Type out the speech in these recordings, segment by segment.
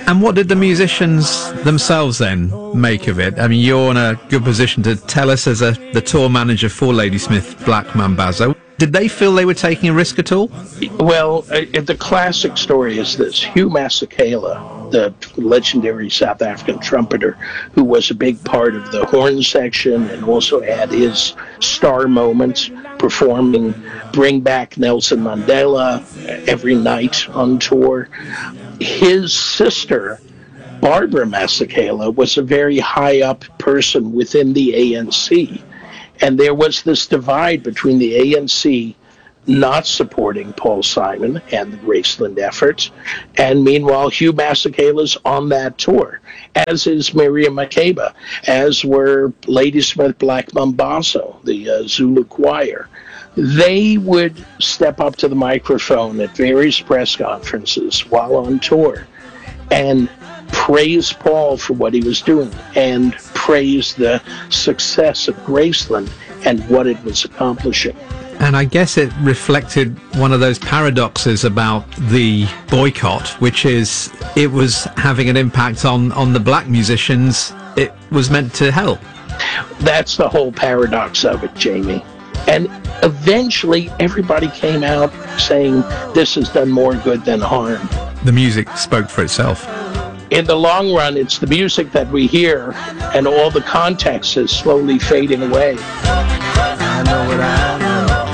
And what did the musicians themselves then make of it? I mean, you're in a good position to tell us as the tour manager for Ladysmith Black Mambazo. Did they feel they were taking a risk at all? Well, the classic story is this. Hugh Masekela, the legendary South African trumpeter, who was a big part of the horn section and also had his star moments performing Bring Back Nelson Mandela every night on tour. His sister, Barbara Masekela, was a very high-up person within the ANC. And there was this divide between the ANC not supporting Paul Simon and the Graceland effort, and meanwhile Hugh Masekela's on that tour, as is Miriam Makeba, as were Ladysmith Black Mambazo, the Zulu choir. They would step up to the microphone at various press conferences while on tour and praise Paul for what he was doing and praise the success of Graceland and what it was accomplishing. And I guess it reflected one of those paradoxes about the boycott, which is it was having an impact on the black musicians it was meant to help. That's the whole paradox of it, Jamie. And eventually everybody came out saying this has done more good than harm. The music spoke for itself. In the long run, it's the music that we hear, and all the context is slowly fading away. I know what I know.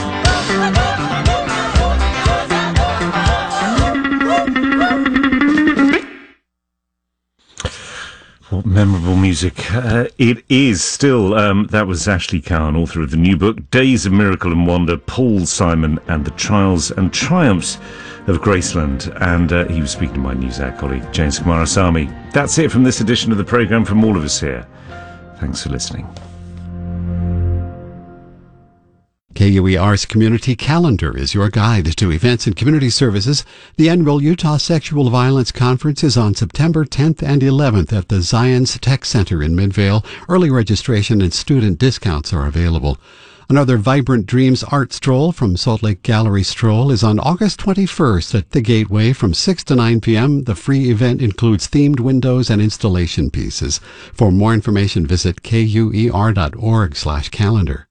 What memorable music. It is still. That was Ashley Cowan, author of the new book, Days of Miracle and Wonder, Paul Simon and the Trials and Triumphs of Graceland. And he was speaking to my NewsHour colleague, James Kumarasamy. That's it from this edition of the programme from all of us here. Thanks for listening. KUER's Community Calendar is your guide to events and community services. The annual Utah Sexual Violence Conference is on September 10th and 11th at the Zions Tech Center in Midvale. Early registration and student discounts are available. Another Vibrant Dreams art stroll from Salt Lake Gallery Stroll is on August 21st at the Gateway from 6 to 9 p.m. The free event includes themed windows and installation pieces. For more information, visit kuer.org/calendar.